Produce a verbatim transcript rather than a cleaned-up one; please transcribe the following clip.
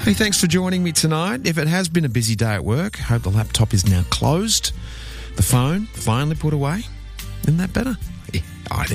Hey, thanks for joining me tonight. If it has been a busy day at work, hope the laptop is now closed, the phone finally put away. Isn't that better? Yeah, I think.